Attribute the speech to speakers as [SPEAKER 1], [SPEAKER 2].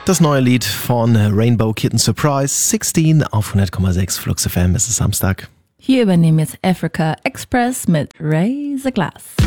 [SPEAKER 1] Das neue Lied von Rainbow Kitten Surprise, 16 auf 100,6 Flux FM. Es ist Samstag.
[SPEAKER 2] Hier übernehmen jetzt Africa Express mit Raise a Glass.